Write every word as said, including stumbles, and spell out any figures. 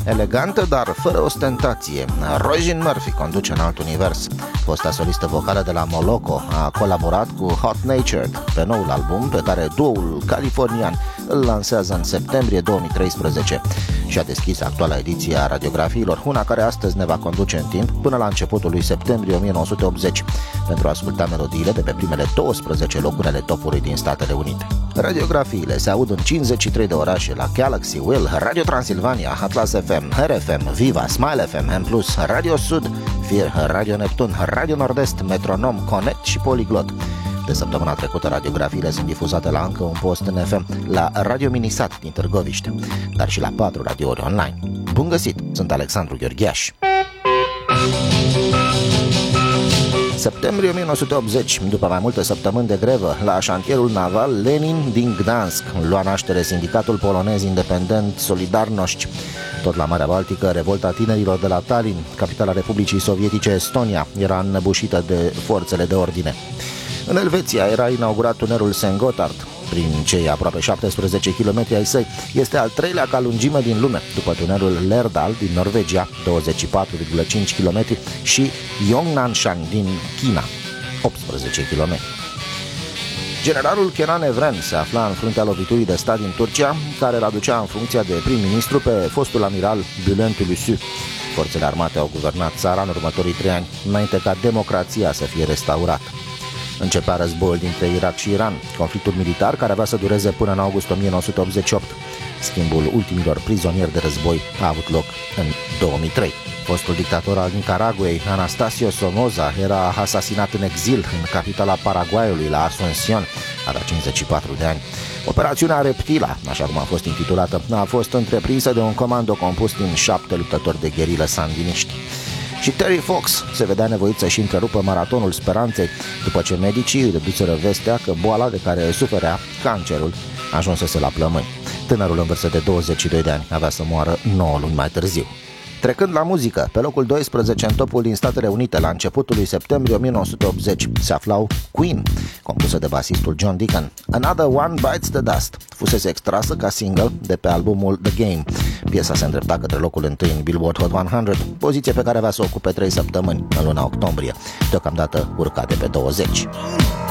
elegantă, dar fără ostentație. Roisin Murphy conduce în alt univers. Fosta solistă vocală de la Moloko a colaborat cu Hot Natured pe noul album pe care duoul californian îl lansează în septembrie două mii treisprezece și a deschis actuala ediție a radiografiilor, una care astăzi ne va conduce în timp până la începutul lui septembrie o mie nouă sute optzeci pentru a asculta melodiile de pe primele douăsprezece locuri ale topului din Statele Unite. Radiografiile se aud în cincizeci și trei de orașe la Galaxy, Will, Radio Transilvania, Atlas F M, R F M, Viva, Smile F M, M plus, Radio Sud, Fir, Radio Neptun, Radio Nord-Est, Metronom, Connect și Polyglot. De săptămâna trecută, radiografiile sunt difuzate la încă un post în F M, la Radio Minisat din Târgoviște, dar și la patru radiouri online. Bun găsit! Sunt Alexandru Gheorghiaș. Septembrie o mie nouă sute optzeci, după mai multe săptămâni de grevă, la șantierul naval Lenin din Gdansk lua naștere sindicatul polonez independent Solidarność. Tot la Marea Baltică, revolta tinerilor de la Tallinn, capitala Republicii Sovietice Estonia, era înnăbușită de forțele de ordine. În Elveția era inaugurat tunelul Saint Gotthard. Prin cei aproape șaptesprezece kilometri ai săi, este al treilea ca lungime din lume, după tunelul Lærdal din Norvegia, douăzeci și patru virgulă cinci kilometri, și Yongnanshan din China, optsprezece kilometri. Generalul Kenan Evren se afla în fruntea loviturii de stat din Turcia, care îl aducea în funcția de prim-ministru pe fostul amiral Bülent Ulusu. Forțele armate au guvernat țara în următorii trei ani, înainte ca democrația să fie restaurată. Începea războiul dintre Irak și Iran, conflictul militar care avea să dureze până în august o mie nouă sute optzeci și opt. Schimbul ultimilor prizonieri de război a avut loc în două mii trei. Fostul dictator al Nicaraguei, Anastasio Somoza, era asasinat în exil în capitala Paraguayului, la Asunción, avea cincizeci și patru de ani. Operațiunea Reptila, așa cum a fost intitulată, a fost întreprinsă de un comando compus din șapte luptători de gherilă sandiniști. Și Terry Fox se vedea nevoit să-și întrerupă maratonul speranței după ce medicii îi dăduseră vestea că boala de care suferea, cancerul, ajunsese la plămâni. Tânărul în vârstă de douăzeci și doi de ani avea să moară nouă luni mai târziu. Trecând la muzică, pe locul doisprezece în topul din Statele Unite la începutul lui septembrie o mie nouă sute optzeci se aflau Queen, compusă de basistul John Deacon. Another One Bites the Dust fusese extrasă ca single de pe albumul The Game. Piesa se îndrepta către locul întâi în Billboard Hot o sută, poziție pe care avea să o ocupe trei săptămâni în luna octombrie, deocamdată urca de pe douăzeci.